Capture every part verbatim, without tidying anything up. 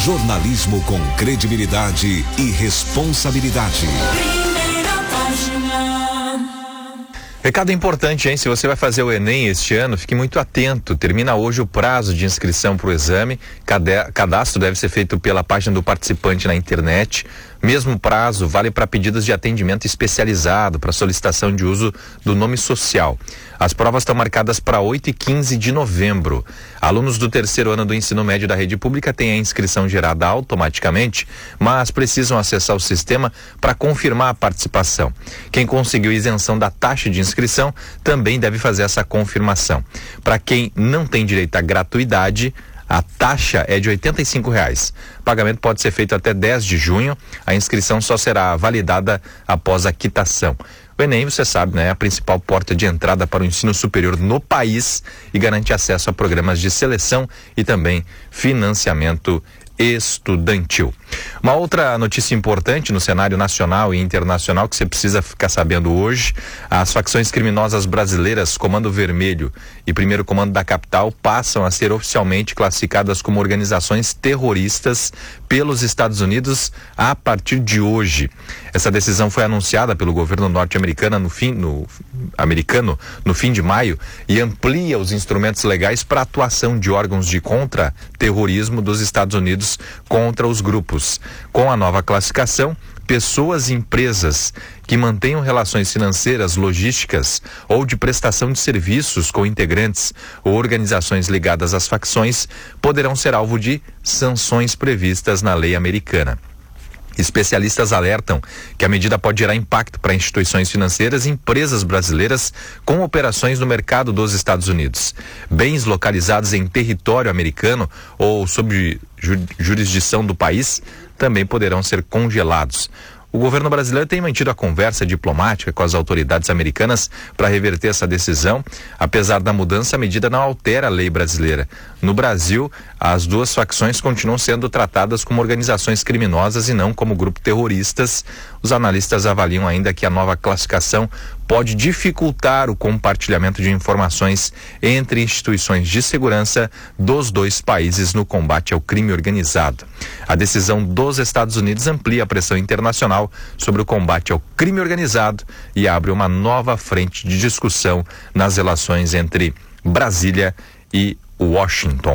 Jornalismo com credibilidade e responsabilidade. Primeira página. Recado importante, hein? Se você vai fazer o Enem este ano, fique muito atento. Termina hoje o prazo de inscrição para o exame. Cadastro deve ser feito pela página do participante na internet. Mesmo prazo vale para pedidos de atendimento especializado, para solicitação de uso do nome social. As provas estão marcadas para oito e quinze de novembro. Alunos do terceiro ano do ensino médio da rede pública têm a inscrição gerada automaticamente, mas precisam acessar o sistema para confirmar a participação. Quem conseguiu isenção da taxa de inscrição também deve fazer essa confirmação. Para quem não tem direito à gratuidade, a taxa é de oitenta e cinco reais. O pagamento pode ser feito até dez de junho. A inscrição só será validada após a quitação. O Enem, você sabe, né, é a principal porta de entrada para o ensino superior no país e garante acesso a programas de seleção e também financiamento estudantil. Uma outra notícia importante no cenário nacional e internacional que você precisa ficar sabendo hoje: as facções criminosas brasileiras Comando Vermelho e Primeiro Comando da Capital passam a ser oficialmente classificadas como organizações terroristas pelos Estados Unidos a partir de hoje. Essa decisão foi anunciada pelo governo norte-americano no fim, no, americano, no fim de maio e amplia os instrumentos legais para atuação de órgãos de contra-terrorismo dos Estados Unidos contra os grupos. Com a nova classificação, pessoas e empresas que mantenham relações financeiras, logísticas ou de prestação de serviços com integrantes ou organizações ligadas às facções poderão ser alvo de sanções previstas na lei americana. Especialistas alertam que a medida pode gerar impacto para instituições financeiras e empresas brasileiras com operações no mercado dos Estados Unidos. Bens localizados em território americano ou sob ju- jurisdição do país também poderão ser congelados. O governo brasileiro tem mantido a conversa diplomática com as autoridades americanas para reverter essa decisão. Apesar da mudança, a medida não altera a lei brasileira. No Brasil, as duas facções continuam sendo tratadas como organizações criminosas e não como grupos terroristas. Os analistas avaliam ainda que a nova classificação pode dificultar o compartilhamento de informações entre instituições de segurança dos dois países no combate ao crime organizado. A decisão dos Estados Unidos amplia a pressão internacional sobre o combate ao crime organizado e abre uma nova frente de discussão nas relações entre Brasília e Washington.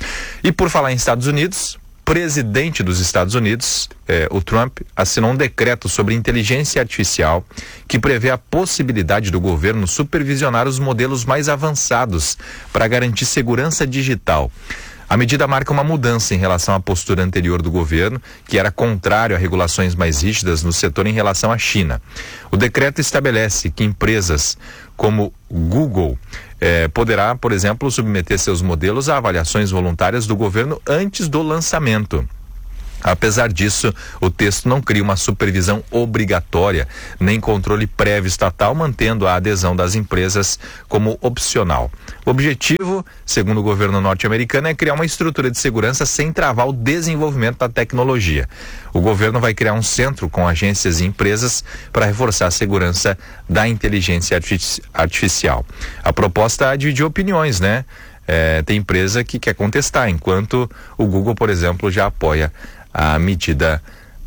E por falar em Estados Unidos, presidente dos Estados Unidos, eh, o Trump, assinou um decreto sobre inteligência artificial que prevê a possibilidade do governo supervisionar os modelos mais avançados para garantir segurança digital. A medida marca uma mudança em relação à postura anterior do governo, que era contrário a regulações mais rígidas no setor em relação à China. O decreto estabelece que empresas como Google eh, poderá, por exemplo, submeter seus modelos a avaliações voluntárias do governo antes do lançamento. Apesar disso, o texto não cria uma supervisão obrigatória, nem controle prévio estatal, mantendo a adesão das empresas como opcional. O objetivo, segundo o governo norte-americano, é criar uma estrutura de segurança sem travar o desenvolvimento da tecnologia. O governo vai criar um centro com agências e empresas para reforçar a segurança da inteligência artifici- artificial. A proposta dividiu opiniões, né? É, tem empresa que quer contestar, enquanto o Google, por exemplo, já apoia a medida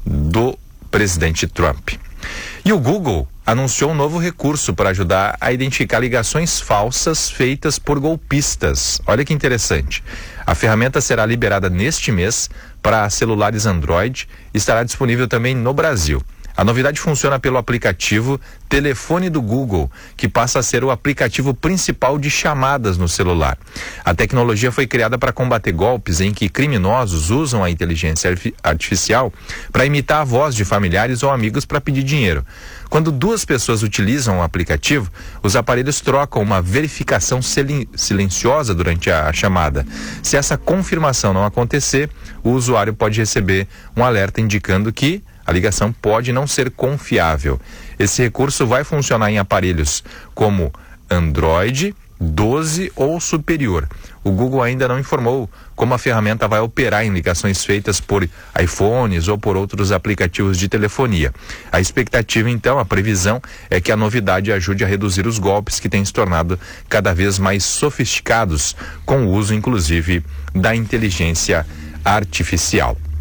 do presidente Trump. E o Google anunciou um novo recurso para ajudar a identificar ligações falsas feitas por golpistas. Olha que interessante. A ferramenta será liberada neste mês para celulares Android e estará disponível também no Brasil. A novidade funciona pelo aplicativo Telefone do Google, que passa a ser o aplicativo principal de chamadas no celular. A tecnologia foi criada para combater golpes em que criminosos usam a inteligência artificial para imitar a voz de familiares ou amigos para pedir dinheiro. Quando duas pessoas utilizam o aplicativo, os aparelhos trocam uma verificação silenciosa durante a chamada. Se essa confirmação não acontecer, o usuário pode receber um alerta indicando que a ligação pode não ser confiável. Esse recurso vai funcionar em aparelhos como Android doze ou superior. O Google ainda não informou como a ferramenta vai operar em ligações feitas por iPhones ou por outros aplicativos de telefonia. A expectativa, então, a previsão é que a novidade ajude a reduzir os golpes que têm se tornado cada vez mais sofisticados, com o uso, inclusive, da inteligência artificial.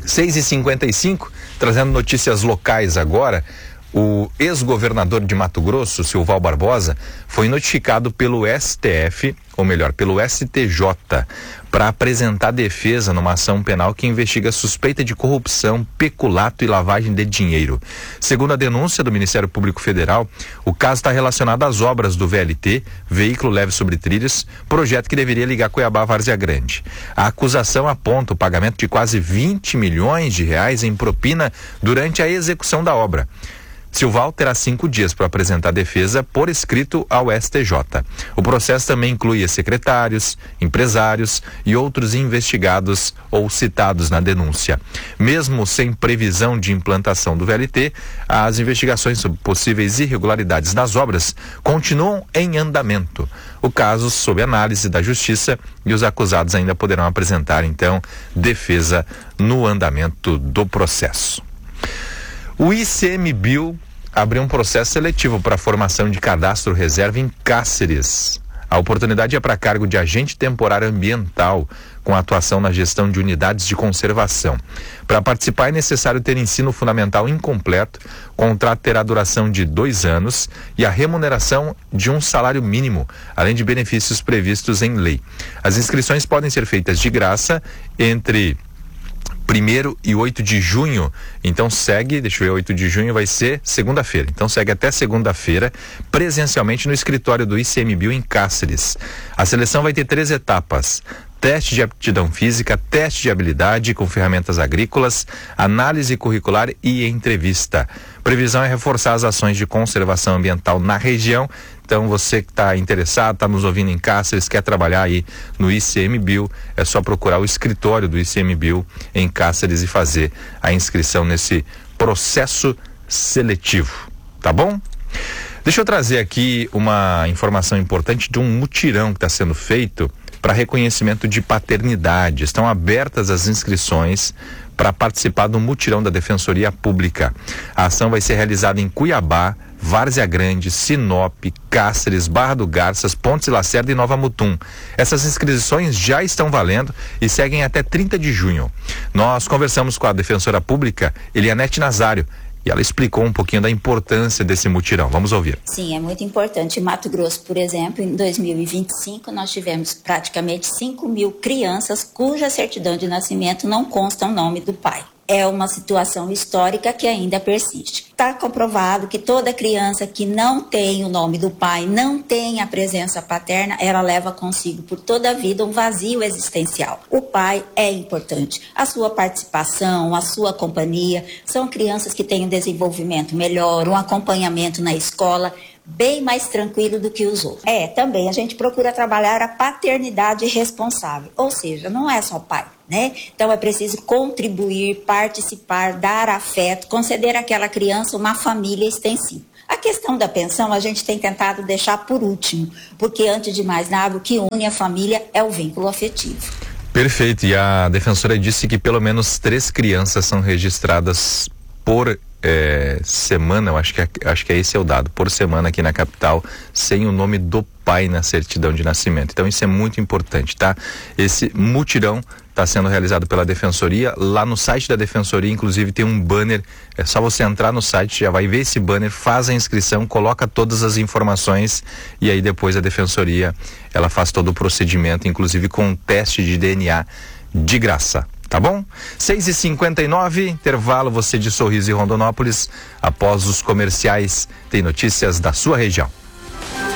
seis e cinquenta e cinco, trazendo notícias locais agora. O ex-governador de Mato Grosso, Silval Barbosa, foi notificado pelo S T F, ou melhor, pelo S T J, para apresentar defesa numa ação penal que investiga suspeita de corrupção, peculato e lavagem de dinheiro. Segundo a denúncia do Ministério Público Federal, o caso está relacionado às obras do V L T, Veículo Leve sobre Trilhos, projeto que deveria ligar Cuiabá a Várzea Grande. A acusação aponta o pagamento de quase vinte milhões de reais em propina durante a execução da obra. Silval terá cinco dias para apresentar defesa por escrito ao S T J. O processo também inclui secretários, empresários e outros investigados ou citados na denúncia. Mesmo sem previsão de implantação do V L T, as investigações sobre possíveis irregularidades nas obras continuam em andamento. O caso sob análise da Justiça e os acusados ainda poderão apresentar, então, defesa no andamento do processo. O I C M B I U abriu um processo seletivo para a formação de cadastro reserva em Cáceres. A oportunidade é para cargo de agente temporário ambiental, com atuação na gestão de unidades de conservação. Para participar é necessário ter ensino fundamental incompleto, o contrato terá duração de dois anos e a remuneração de um salário mínimo, além de benefícios previstos em lei. As inscrições podem ser feitas de graça entre primeiro e oito de junho, então segue, deixa eu ver, oito de junho vai ser segunda-feira, então segue até segunda-feira, presencialmente no escritório do I C M B I U em Cáceres. A seleção vai ter três etapas: teste de aptidão física, teste de habilidade com ferramentas agrícolas, análise curricular e entrevista. Previsão é reforçar as ações de conservação ambiental na região. Então, você que está interessado, está nos ouvindo em Cáceres, quer trabalhar aí no I C M B I U, é só procurar o escritório do I C M B I U em Cáceres e fazer a inscrição nesse processo seletivo, tá bom? Deixa eu trazer aqui uma informação importante de um mutirão que está sendo feito para reconhecimento de paternidade. Estão abertas as inscrições para participar do mutirão da Defensoria Pública. A ação vai ser realizada em Cuiabá, Várzea Grande, Sinop, Cáceres, Barra do Garças, Pontes e Lacerda e Nova Mutum. Essas inscrições já estão valendo e seguem até trinta de junho. Nós conversamos com a Defensora Pública, Elianete Nazário, e ela explicou um pouquinho da importância desse mutirão. Vamos ouvir. Sim, é muito importante. Em Mato Grosso, por exemplo, em dois mil e vinte e cinco, nós tivemos praticamente cinco mil crianças cuja certidão de nascimento não consta o nome do pai. É uma situação histórica que ainda persiste. Está comprovado que toda criança que não tem o nome do pai, não tem a presença paterna, ela leva consigo por toda a vida um vazio existencial. O pai é importante. A sua participação, a sua companhia, são crianças que têm um desenvolvimento melhor, um acompanhamento na escola bem mais tranquilo do que os outros. É, também a gente procura trabalhar a paternidade responsável, ou seja, não é só pai, né? Então é preciso contribuir, participar, dar afeto, conceder àquela criança uma família extensiva. A questão da pensão a gente tem tentado deixar por último, porque antes de mais nada o que une a família é o vínculo afetivo. Perfeito, e a defensora disse que pelo menos três crianças são registradas por É, semana, eu acho que, é, acho que esse é o dado, por semana aqui na capital, sem o nome do pai na certidão de nascimento. Então isso é muito importante, tá? Esse mutirão está sendo realizado pela Defensoria. Lá no site da Defensoria, inclusive, tem um banner. É só você entrar no site, já vai ver esse banner, faz a inscrição, coloca todas as informações e aí depois a Defensoria, ela faz todo o procedimento, inclusive com um teste de D N A de graça. Tá bom? seis e cinquenta e nove, intervalo, você de Sorriso e Rondonópolis. Após os comerciais, tem notícias da sua região.